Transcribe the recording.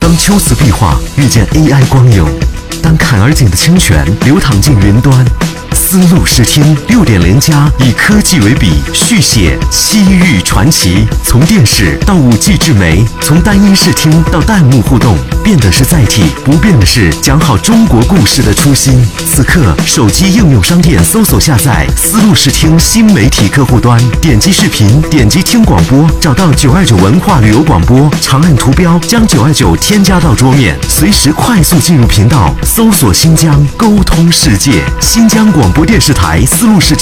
当秋瓷壁画遇见 AI 光影，当坎儿井的清泉流淌进云端，丝路视听6.0+以科技为笔，续写西域传奇。从电视到5G 智媒，从单音视听到弹幕互动，变的是载体，不变的是讲好中国故事的初心。此刻，手机应用商店搜索下载丝路视听新媒体客户端，点击视频，点击听广播，找到929文化旅游广播，长按图标将929添加到桌面，随时快速进入频道，搜索新疆，沟通世界。新疆广播电视台丝路视听